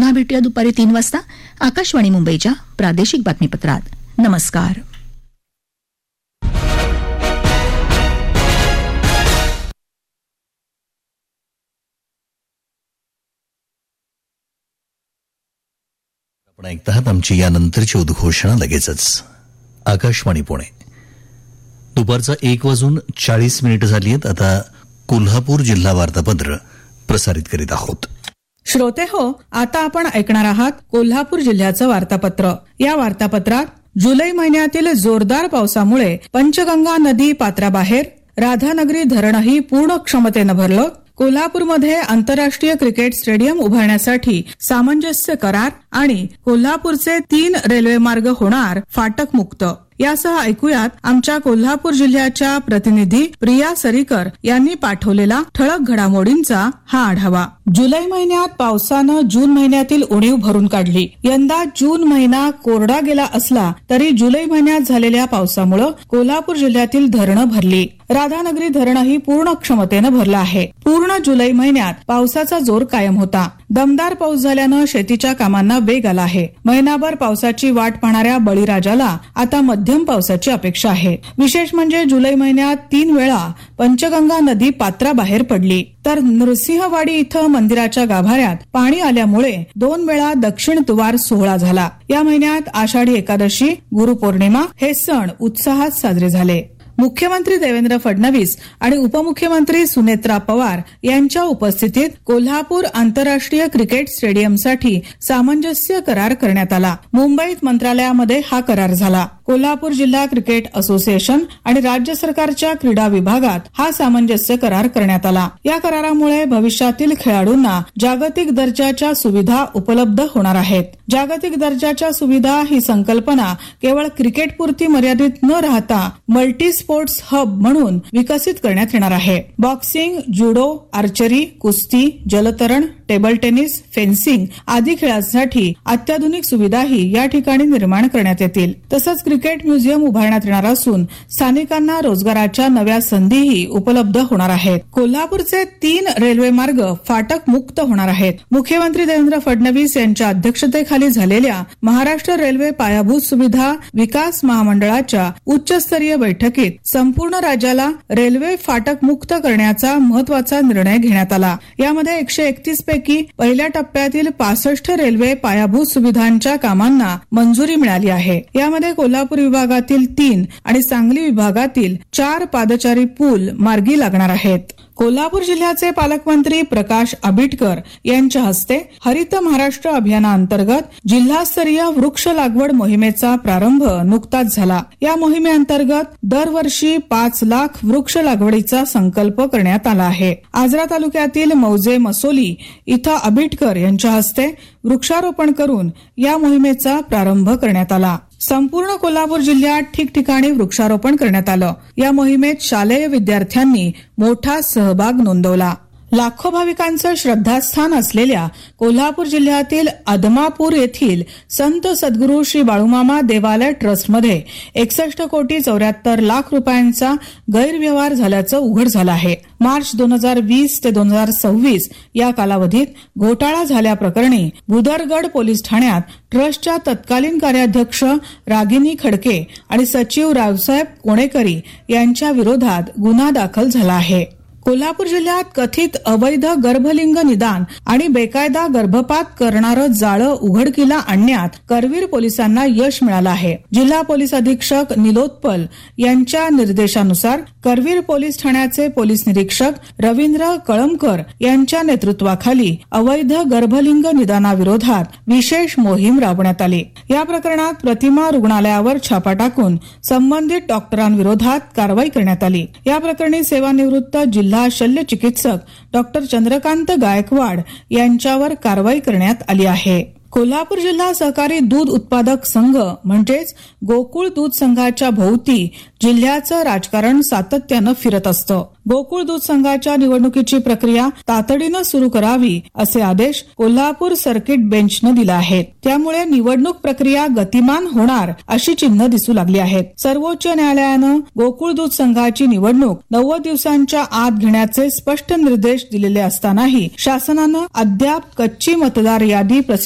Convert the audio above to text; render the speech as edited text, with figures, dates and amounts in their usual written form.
पुन्हा भेटूया दुपारी 3 वाजता आकाशवाणी मुंबईच्या प्रादेशिक बातमीपत्रात. नमस्कार. आपण ऐकतात आमची यानंतरची उद्घोषणा लगेचच. आकाशवाणी पुणे. दुपारचा 1:40 झाली आहेत. आता कोल्हापूर जिल्हा वार्तापत्र प्रसारित करीत आहोत. श्रोते हो, आता आपण ऐकणार आहात कोल्हापूर जिल्ह्याचं वार्तापत्र. या वार्तापत्रात जुलै महिन्यातील जोरदार पावसामुळे पंचगंगा नदी पात्राबाहेर, राधानगरी धरणही पूर्ण क्षमतेनं भरलं, कोल्हापूरमध्ये आंतरराष्ट्रीय क्रिकेट स्टेडियम उभारण्यासाठी सामंजस्य करार आणि कोल्हापूरचे 3 रेल्वे मार्ग होणार फाटक मुक्त. यासह ऐकूयात आमच्या कोल्हापूर जिल्ह्याच्या प्रतिनिधी प्रिया सरीकर यांनी पाठवलेला ठळक घडामोडींचा हा आढावा. जुलै महिन्यात पावसानं जून महिन्यातील उणीव भरून काढली. यंदा जून महिना कोरडा गेला असला तरी जुलै महिन्यात झालेल्या पावसामुळे कोल्हापूर जिल्ह्यातील धरणं भरली. राधानगरी धरणही पूर्ण क्षमतेनं भरलं आहे. पूर्ण जुलै महिन्यात पावसाचा जोर कायम होता. दमदार पाऊस झाल्यानं शेतीच्या कामांना वेग आला आहे. महिनाभर पावसाची वाट पाहणाऱ्या बळीराजाला आता मध्यम पावसाची अपेक्षा आहे. विशेष म्हणजे जुलै महिन्यात 3 वेळा पंचगंगा नदी पात्राबाहेर पडली, तर नृसिंहवाडी इथं मंदिराच्या गाभाऱ्यात पाणी आल्यामुळे 2 वेळा दक्षिण दुवार सोहळा झाला. या महिन्यात आषाढी एकादशी, गुरुपौर्णिमा हे सण उत्साहात साजरे झाले. मुख्यमंत्री देवेंद्र फडणवीस आणि उपमुख्यमंत्री सुनेत्रा पवार यांच्या उपस्थितीत कोल्हापूर आंतरराष्ट्रीय क्रिकेट स्टेडियमसाठी सामंजस्य करार करण्यात आला. मुंबईत मंत्रालयामध्ये हा करार झाला. कोल्हापूर जिल्हा क्रिकेट असोसिएशन आणि राज्य सरकारच्या क्रीडा विभागात हा सामंजस्य करार करण्यात आला. या करारामुळे भविष्यातील खेळाडूंना जागतिक दर्जाच्या सुविधा उपलब्ध होणार आहेत. जागतिक दर्जाच्या सुविधा ही संकल्पना केवळ क्रिकेटपुरती मर्यादित न राहता मल्टी स्पोर्ट्स हब म्हणून विकसित करण्यात येणार आहे. बॉक्सिंग, जुडो, आर्चरी, कुस्ती, जलतरण, टेबल टेनिस, फेन्सिंग आदी खेळांसाठी अत्याधुनिक सुविधाही या ठिकाणी निर्माण करण्यात येतील. तसंच क्रिकेट म्युझियम उभारण्यात येणार असून स्थानिकांना रोजगाराच्या नव्या संधीही उपलब्ध होणार आहेत. कोल्हापूरचे 3 रेल्वे मार्ग फाटक मुक्त होणार आहेत. मुख्यमंत्री देवेंद्र फडणवीस यांच्या अध्यक्षतेखाली झालेल्या महाराष्ट्र रेल्वे पायाभूत सुविधा विकास महामंडळाच्या उच्चस्तरीय बैठकीत संपूर्ण राज्याला रेल्वे फाटक मुक्त करण्याचा महत्वाचा निर्णय घेण्यात आला. यामध्ये 131 पैकी पहिल्या टप्प्यातील 65 रेल्वे पायाभूत सुविधांच्या कामांना मंजुरी मिळाली आहे. यामध्ये कोल्हापूर विभागातील 3 आणि सांगली विभागातील 4 पादचारी पूल मार्गी लागणार आहेत. कोल्हापूर जिल्ह्याचे पालकमंत्री प्रकाश आबिटकर यांच्या हस्ते हरित महाराष्ट्र अभियानाअंतर्गत जिल्हास्तरीय वृक्ष लागवड मोहिमेचा प्रारंभ नुकताच झाला. या मोहिमेअंतर्गत दरवर्षी 5 लाख वृक्ष लागवडीचा संकल्प करण्यात आला आहे. आजरा तालुक्यातील मौजे मसोली इथं आबिटकर यांच्या हस्ते वृक्षारोपण करून या मोहिमेचा प्रारंभ करण्यात आला. संपूर्ण कोल्हापूर जिल्ह्यात ठिकठिकाणी वृक्षारोपण करण्यात आलं. या मोहिमेत शालेय विद्यार्थ्यांनी मोठा सहभाग नोंदवला. लाखो भाविकांचं श्रद्धास्थान असलेल्या कोल्हापूर जिल्ह्यातील आदमापूर येथील संत सद्गुरू श्री बाळूमामा देवालय ट्रस्टमध्ये 61 कोटी 74 लाख रुपयांचा गैरव्यवहार झाल्याचं उघड झालं आहे. मार्च 2020 ते 2026 या कालावधीत घोटाळा झाल्याप्रकरणी भुदरगड पोलीस ठाण्यात ट्रस्टच्या तत्कालीन कार्याध्यक्ष रागिनी खडके आणि सचिव रावसाहेब कोणेकरी यांच्या विरोधात गुन्हा दाखल झाला आहे. कोल्हापूर जिल्ह्यात कथित अवैध गर्भलिंग निदान आणि बेकायदा गर्भपात करणारं जाळं उघडकीला आणण्यात करवीर पोलिसांना यश मिळालं आहे. जिल्हा पोलीस अधीक्षक निलोत्पल यांच्या निर्देशानुसार करवीर पोलीस ठाण्याचे पोलीस निरीक्षक रवींद्र कळमकर यांच्या नेतृत्वाखाली अवैध गर्भलिंग निदानाविरोधात विशेष मोहीम राबवण्यात आली. या प्रकरणात प्रतिमा रुग्णालयावर छापा टाकून संबंधित डॉक्टरांविरोधात कारवाई करण्यात आली. या प्रकरणी सेवानिवृत्त जिल्हा शल्य चिकित्सक डॉक्टर चंद्रकांत गायकवाड यांच्यावर कारवाई करण्यात आली आहे. कोल्हापूर जिल्हा सहकारी दूध उत्पादक संघ म्हणजेच गोकुळ दूध संघाच्या भोवती जिल्ह्याचं राजकारण सातत्यानं फिरत असतं. गोकुळ दूध संघाच्या निवडणुकीची प्रक्रिया तातडीनं सुरू करावी असे आदेश कोल्हापूर सर्किट बेंचनं दिले आहेत. त्यामुळे निवडणूक प्रक्रिया गतिमान होणार अशी चिन्ह दिसू लागली आहेत. सर्वोच्च न्यायालयानं गोकुळ दूध संघाची निवडणूक 90 दिवसांच्या आत घेण्याचे स्पष्ट निर्देश दिलेले असतानाही शासनानं अद्याप कच्ची मतदार यादी प्रसिद्ध